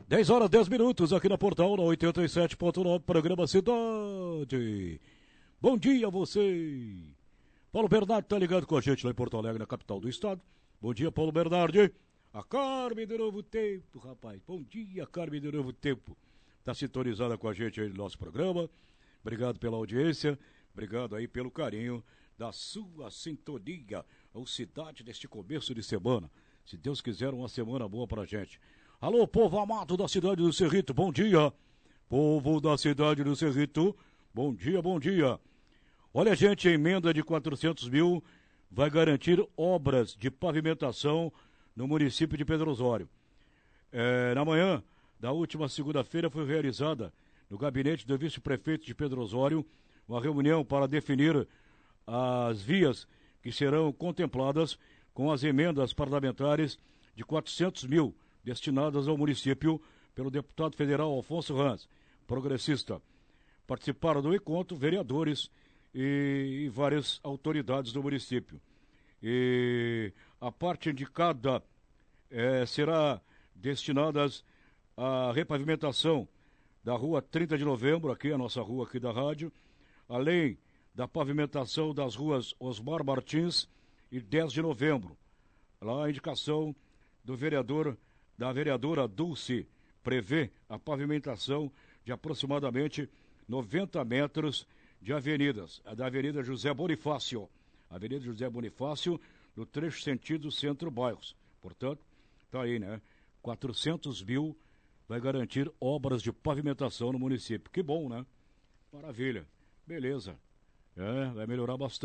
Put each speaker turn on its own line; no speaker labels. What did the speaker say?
10 horas 10 minutos aqui na Portal, na 87.9, programa Cidade. Bom dia a você. Paulo Bernardi tá ligado com a gente lá em Porto Alegre, na capital do estado. Bom dia, Paulo Bernardi. A Carmen do Novo Tempo, rapaz. Bom dia, Carmen do Novo Tempo. Tá sintonizada com a gente aí no nosso programa. Obrigado pela audiência. Obrigado aí pelo carinho da sua sintonia ao Cidade deste começo de semana. Se Deus quiser, uma semana boa pra gente. Alô, povo amado da cidade do Cerrito, bom dia. Povo da cidade do Cerrito, bom dia, bom dia. Olha, gente, a emenda de 400 mil vai garantir obras de pavimentação no município de Pedro Osório. Na manhã da última segunda-feira foi realizada no gabinete do vice-prefeito de Pedro Osório uma reunião para definir as vias que serão contempladas com as emendas parlamentares de 400 mil destinadas ao município pelo deputado federal Alfonso Ranz, progressista. Participaram do encontro vereadores e várias autoridades do município. E a parte indicada será destinadas à repavimentação da rua 30 de novembro, aqui a nossa rua aqui da rádio, além da pavimentação das ruas Osmar Martins e 10 de novembro. Lá a indicação do da vereadora Dulce prevê a pavimentação de aproximadamente 90 metros de avenidas. A da Avenida José Bonifácio. Avenida José Bonifácio, no trecho sentido centro-bairros. Portanto, tá aí, né? 400 mil vai garantir obras de pavimentação no município. Que bom, né? Maravilha. Beleza. Vai melhorar bastante.